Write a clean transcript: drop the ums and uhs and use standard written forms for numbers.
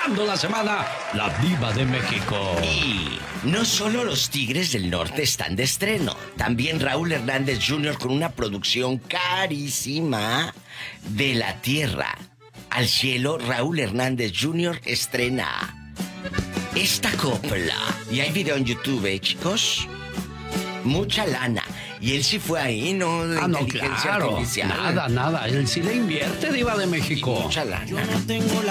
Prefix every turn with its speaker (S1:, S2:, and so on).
S1: cerrando la semana, la Diva de México.
S2: Y no solo los Tigres del Norte están de estreno, también Raúl Hernández Jr. con una producción carísima. De la tierra al cielo, Raúl Hernández Jr. estrena esta copla. Y hay video en YouTube, chicos. Mucha lana. Y él sí fue ahí, ¿no? De inteligencia
S1: claro.
S2: artificial.
S1: Nada. Él sí le invierte, Diva de México.
S2: Y mucha lana.